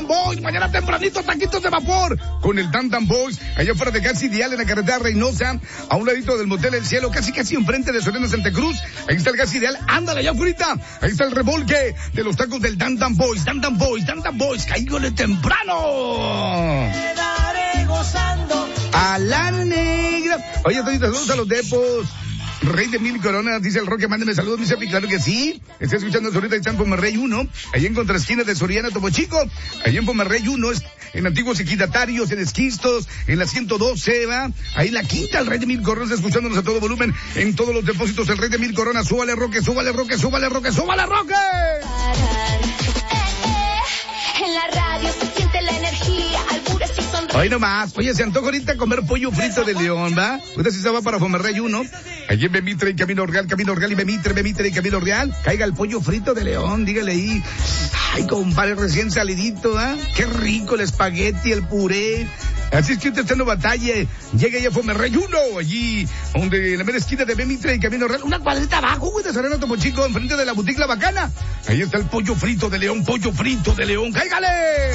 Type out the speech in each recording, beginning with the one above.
Dandan Boys. Mañana tempranito, taquitos de vapor con el Dandan Boys. Allá afuera de Gas Ideal en la carretera Reynosa, a un ladito del Motel El Cielo, casi enfrente de Soriana Santa Cruz. Ahí está el Gas Ideal. Ándale allá afuera. Ahí está el remolque de los tacos del Dandan Boys. Dandan Boys, Dandan Boys. Cáigale temprano. Quedaré gozando A la negra. Oye, saludos a los depos. Rey de Mil Coronas, dice el Roque, mándeme saludos, mi Cepi, claro que sí. Estoy escuchando ahorita, está en Pomerrey 1, ahí en contraesquina de Soriana, Topo Chico, ahí en Pomerrey 1, en antiguos equidatarios, en Esquistos, en la 112, va, ahí en la quinta, el Rey de Mil Coronas, escuchándonos a todo volumen, en todos los depósitos, el Rey de Mil Coronas, súbale Roque, súbale Roque, súbale Roque, súbale Roque. En la radio se siente la energía, albures y sonrisas. Hoy nomás, oye, se antoja ahorita comer pollo frito de León, ¿va? Usted sí se va para Pomerrey 1, allí en Bemitre y Camino Real y Bemitre y Camino Real, caiga el pollo frito de León, dígale ahí. Ay, compadre, recién salidito, ¿ah? Qué rico el espagueti, el puré. Así es que usted está en batalla, llega ya a Pomerrey 1, allí, donde en la mera esquina de Bemitre y Camino Real, una cuadrita abajo, güey, de Soriana Topo Chico, enfrente de la boutique La Bacana. Ahí está el pollo frito de León, ¡cáigale!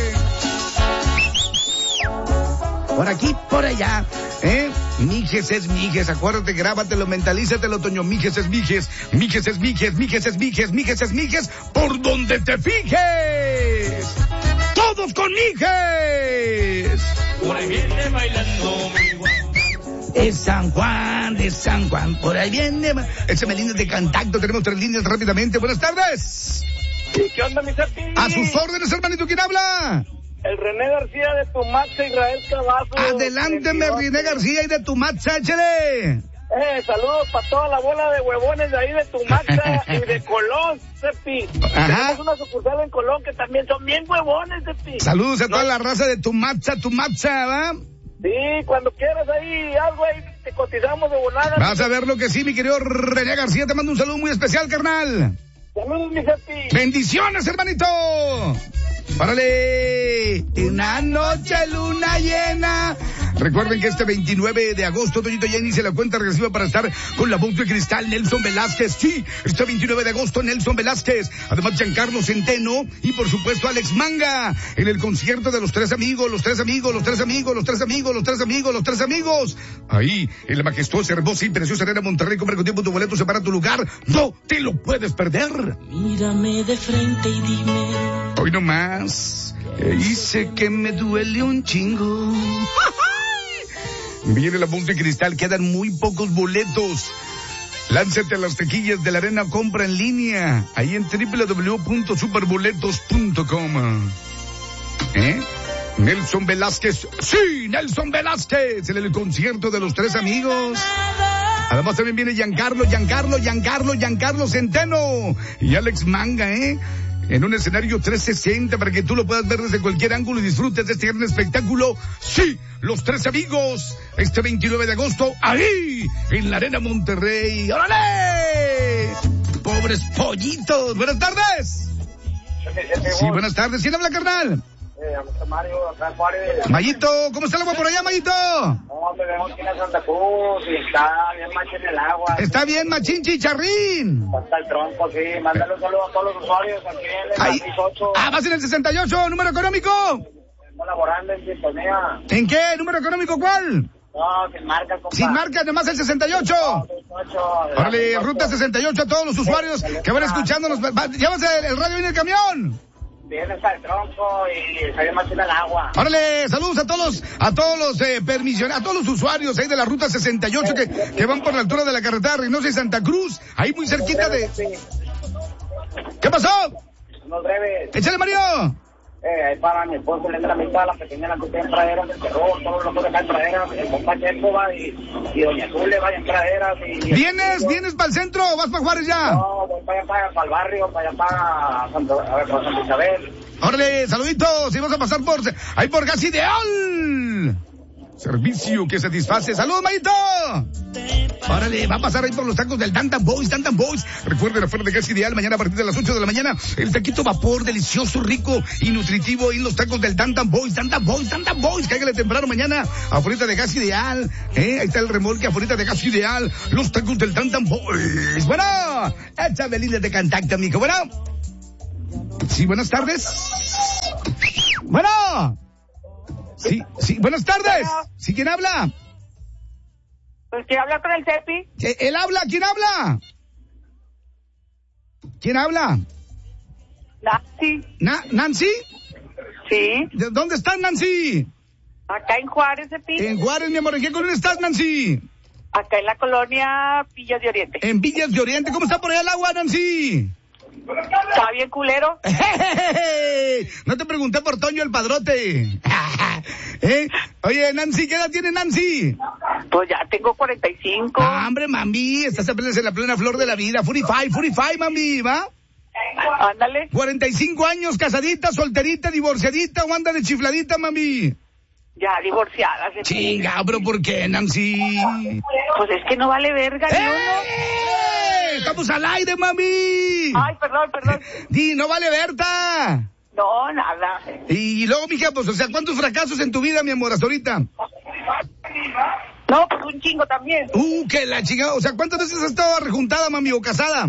Por aquí, por allá, Mijes es Mijes, acuérdate, grábatelo, mentalízatelo, Toño, Mijes es Mijes, Mijes es Mijes, Mijes es Mijes, Mijes es Mijes, por donde te fijes. ¡Todos con Mijes! por ahí viene bailando mi guapo. De San Juan, por ahí viene. Échame líneas de contacto, tenemos 3 líneas rápidamente. Buenas tardes. ¿Qué onda, mi Cepi? A sus órdenes, hermanito, ¿quién habla? El René García de Tumaxa, Israel Cavazo. Adelánteme, René García y de Tumaxa, échale. Saludos para toda la bola de huevones de ahí de Tumaxa y de Colón, Cepi. Ajá. Tenemos una sucursal en Colón que también son bien huevones, Cepi. Saludos a toda la raza de Tumaxa, ¿va? Sí, cuando quieras ahí algo ahí te cotizamos de volada. Vas a ver lo que sí, mi querido René García, te mando un saludo muy especial, carnal. Saludos, mi Cepi. Bendiciones, hermanito. ¡Párale! Una noche luna llena. Recuerden que este 29 de agosto, Toñito, ya inicia la cuenta regresiva para estar con la voz de cristal Nelson Velázquez. Sí, este 29 de agosto, Nelson Velázquez. Además, Giancarlo Centeno y, por supuesto, Alex Manga. En el concierto de los tres amigos. Ahí, en la majestuosa, hermosa y preciosa Arena Monterrey. Compra con tiempo tu boleto, separa tu lugar. No te lo puedes perder. Mírame de frente y dime. Hoy nomás, hice que me duele un chingo. Viene la voz de cristal, quedan muy pocos boletos. Lánzate a las taquillas de la Arena, compra en línea, ahí en www.superboletos.com. Nelson Velázquez, sí, Nelson Velázquez, en el concierto de los tres amigos. Además también viene Giancarlo Centeno y Alex Manga, en un escenario 360 para que tú lo puedas ver desde cualquier ángulo y disfrutes de este gran espectáculo. Sí, los tres amigos, este 29 de agosto, ahí, en la Arena Monterrey. ¡Órale! Pobres pollitos. Buenas tardes. Sí, buenas tardes. ¿Quién habla, carnal? Mario, acá en Juárez. Mayito, ¿cómo está el agua por allá, Mayito? No, me vengo aquí en Santa Cruz y está bien machín el agua. Está bien, machín chicharrín. Hasta el tronco, sí. Mándale un saludo a todos los usuarios aquí en el Ahí. 68. Vas en el 68, número económico. Estamos laborando en sintonía. ¿En qué? ¿Número económico cuál? No, sin marca, compa. Sin marca, nomás el 68. Órale, ruta 68 a todos los usuarios que van escuchándonos. Llévase el radio en el camión. Viene hasta el tronco y sale machín el agua. Órale, saludos a todos los permisionados, a todos los usuarios ahí de la ruta 68 que van por la altura de la carretera Reynosa y Santa Cruz, ahí muy cerquita de... ¿Qué pasó? Unos breves. Échale, Mario. Ahí para mi esposo, le entra a mitad, la pequeña la que está en praderas, el terror, todos los que están en praderas, el compa Checo va y doña Zule va en praderas y... ¿Vienes para el centro o vas para Juárez ya? No, voy para allá, para el barrio, para allá, para Santa Isabel. Órale, saluditos, y vas a pasar ahí por Gas Ideal. Servicio que satisface. ¡Saludos, Mayito! Órale, va a pasar ahí por los tacos del Dandan Boys. Recuerden, afuera de Gas Ideal, mañana a partir de las 8 de la mañana, el taquito vapor, delicioso, rico y nutritivo, y los tacos del Dandan Boys. Cáigale temprano mañana, afuera de Gas Ideal. Ahí está el remolque, afuera de Gas Ideal, los tacos del Dandan Boys. Bueno, échame líneas de contacto, mijo. Bueno. Sí, buenas tardes. Bueno. Buenas tardes. Bueno. ¿Sí, quién habla? Pues quiero hablar con el Cepi. ¿Él habla? ¿Quién habla? ¿Quién habla? Nancy. ¿Nancy? Sí. ¿De dónde estás, Nancy? Acá en Juárez, Cepi. En Juárez, mi amor. ¿En qué colonia estás, Nancy? Acá en la colonia Villas de Oriente. En Villas de Oriente. ¿Cómo está por allá el agua, Nancy? Está bien culero. No te pregunté por Toño el Padrote. Oye, Nancy, ¿qué edad tiene Nancy? Pues ya tengo 45. Ah, hombre, mami, estás apenas en la plena flor de la vida. 45, mami, ¿va? Ándale. 45 años, casadita, solterita, divorciadita o anda de chifladita, mami. Ya divorciada. Cepi. Chinga, pero ¿por qué, Nancy? Pues es que no vale verga ni uno. ¡Estamos al aire, mami! Ay, perdón. Di, no vale Berta. No, nada. Y luego, mija, pues, o sea, ¿cuántos fracasos en tu vida, mi amor, hasta ahorita? No, pues un chingo también. Que la chingada, o sea, ¿cuántas veces has estado rejuntada, mami, o casada?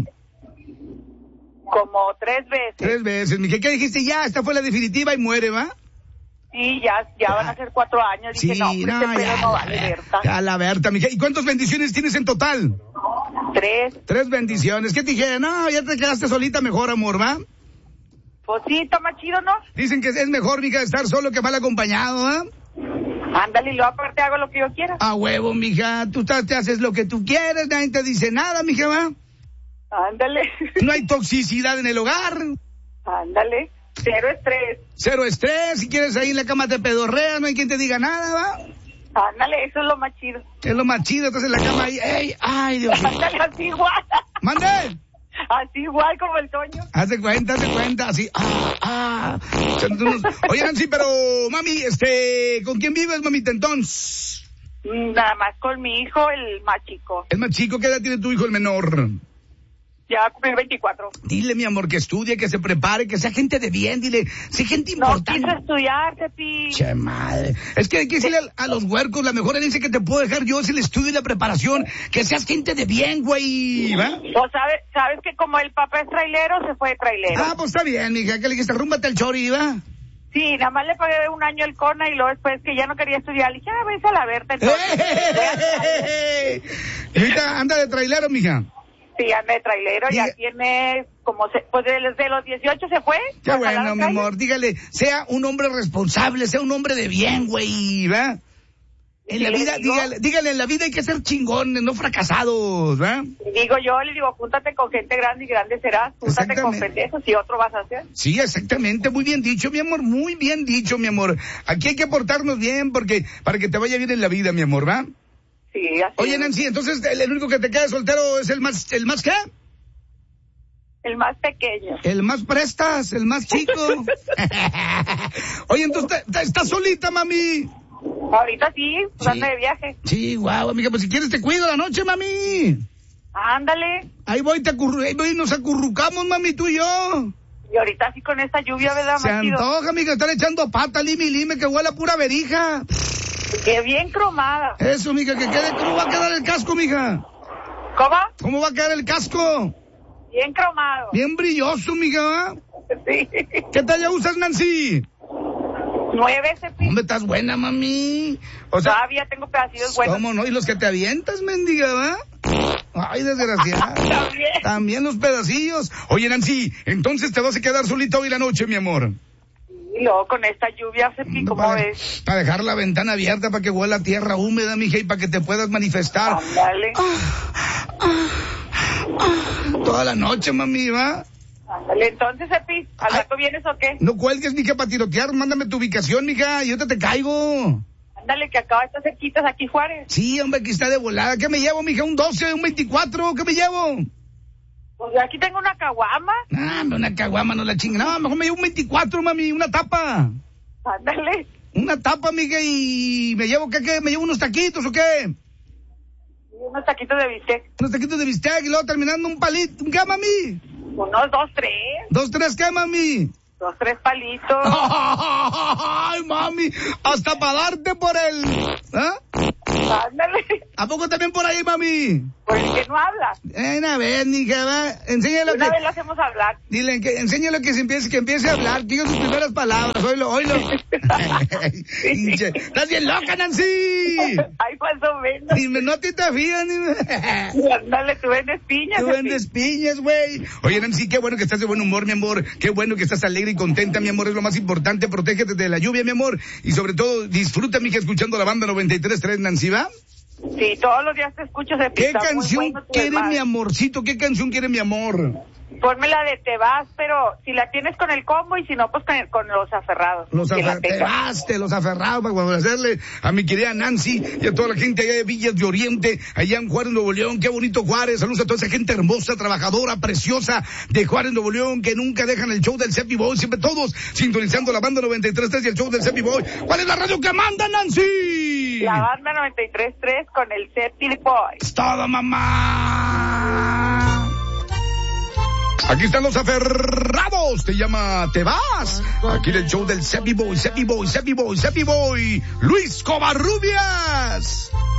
Como 3 veces. 3 veces, mija. ¿Qué dijiste? Ya, esta fue la definitiva y muere, ¿va? Sí, ya van a ser 4 años. Dije, no, este pedo no vale verga. A la Berta, mija. ¿Y cuántas bendiciones tienes en total? 3. 3 bendiciones. ¿Qué te dije? No, ya te quedaste solita mejor, amor, ¿va? Pues sí, está más chido, ¿no? Dicen que es mejor, mija, estar solo que mal acompañado, ¿va? Ándale, y luego aparte hago lo que yo quiera. A huevo, mija. Tú te haces lo que tú quieres, nadie te dice nada, mija, ¿va? Ándale. No hay toxicidad en el hogar. Ándale. 0 estrés. 0 estrés. Si quieres ahí en la cama te pedorreas, no hay quien te diga nada, ¿va? Ándale, eso es lo más chido. Es lo más chido, estás en la cama ahí. ¡Ey! ¡Ay, Dios mío! Ándale, así igual. ¡Mande! Así igual como el Toño. Haz de cuenta, así. Oye, Nancy, pero, mami, ¿con quién vives, mamita, entonces? Nada más con mi hijo, el más chico. ¿El más chico? ¿Qué edad tiene tu hijo, el menor? Ya va a cumplir 24. Dile, mi amor, que estudie, que se prepare, que sea gente de bien, dile, sé gente No importante. quiso estudiar, Cepi. Che madre. Es que hay que decirle a los huercos, la mejor herencia que te puedo dejar yo es el estudio y la preparación, que seas gente de bien, güey, ¿va? Pues sabes que como el papá es trailero, se fue de trailero. Ah, pues está bien, mija, que le dijiste, rúmbate el chori, ¿va? Sí, nada más le pagué 1 año el CONA y luego después que ya no quería estudiar, le dije, vete a la Berta entonces. Y ahorita anda de trailero, mija. Sí, anda de trailero, ya tiene como, pues desde los 18 se fue. Qué bueno, mi amor, dígale, sea un hombre responsable, sea un hombre de bien, güey, ¿va? En la vida, dígale, en la vida hay que ser chingones, no fracasados, ¿va? Le digo, júntate con gente grande y grande serás, júntate con pendejos y otro vas a hacer. Sí, exactamente, muy bien dicho, mi amor, muy bien dicho, mi amor. Aquí hay que portarnos bien para que te vaya bien en la vida, mi amor, ¿va? Sí, así. Oye, Nancy, entonces el único que te queda soltero es el más qué? El más pequeño. El más prestas, el más chico. Oye, entonces, ¿estás solita, mami? Ahorita sí, pues anda de viaje. Sí, guau, amiga, pues si quieres te cuido la noche, mami. Ándale. Ahí voy, nos acurrucamos, mami, tú y yo. Y ahorita sí con esta lluvia, ¿verdad, Se antoja, amiga, están echando pata, lime, que huele a pura verija. Que bien cromada. Eso, mija, que quede, ¿cómo va a quedar el casco, mija? ¿Cómo? ¿Cómo va a quedar el casco? Bien cromado. Bien brilloso, mija. Sí. ¿Qué talla usas, Nancy? 9, Cepi. Hombre, estás buena, mami. O sea, todavía tengo pedacillos buenos. ¿cómo no? ¿Y los que te avientas, mendiga, va? Ay, desgraciada. También los pedacillos. Oye, Nancy, entonces te vas a quedar solita hoy la noche, mi amor. Y luego con esta lluvia, Cepi, ¿cómo ves? Para dejar la ventana abierta para que huela a tierra húmeda, mija, y para que te puedas manifestar. Ándale. Toda la noche, mami, ¿va? Ándale, entonces, Cepi, ¿al rato vienes o qué? No cuelgues, mija, para tirotear. Mándame tu ubicación, mija, y yo te caigo. Ándale, que acaba estas cerquitas aquí, Juárez. Sí, hombre, aquí está de volada. ¿Qué me llevo, mija? ¿Un 12, un 24? ¿Qué me llevo? Pues aquí tengo una caguama. Una caguama, no la chinga. No, mejor me llevo un 24, mami, una tapa. Ándale. Una tapa, mija, y me llevo, ¿qué? ¿Me llevo unos taquitos o qué? Unos taquitos de bistec. Unos taquitos de bistec y luego terminando un palito. ¿Qué, mami? Unos 2, 3. 2, 3, ¿qué, mami? 2, 3 palitos. Ay, mami, hasta para darte por el... ¿Ah? Ándale. ¿A poco también por ahí, mami? Con el que no habla. Una vez, mija, va. Enséñalo Una que... vez lo hacemos hablar. Dile, enséñalo que empiece a hablar, que diga sus primeras palabras, oílo. Pinche, estás bien loca, Nancy. Ay, más o menos. Dime, no te fías, Dale, tú vendes piñas. tú vendes piñas, güey. Oye, Nancy, qué bueno que estás de buen humor, mi amor. Qué bueno que estás alegre y contenta, mi amor. Es lo más importante. Protégete de la lluvia, mi amor. Y sobre todo, disfruta, mija, escuchando la banda 93.3, Nancy, ¿va? Sí, todos los días te escucho de ¿Qué pista. canción quiere mi amorcito? ¿Qué canción quiere mi amor? Ponme la de Te Vas, pero si la tienes con el combo y si no, pues con los aferrados. Los aferrados, para hacerle a mi querida Nancy y a toda la gente allá de Villas de Oriente, allá en Juárez, Nuevo León. Qué bonito Juárez. Saludos a toda esa gente hermosa, trabajadora, preciosa de Juárez, Nuevo León, que nunca dejan el show del Cepi Boy. Siempre todos sintonizando la banda 93.3 y el show del Cepi Boy. ¿Cuál es la radio que manda, Nancy? La banda 93.3 con el Cepi Boy. Es todo, mamá. Aquí están los aferrados, te llama Te Vas. Aquí en el show del Cepi Boy, Luis Covarrubias.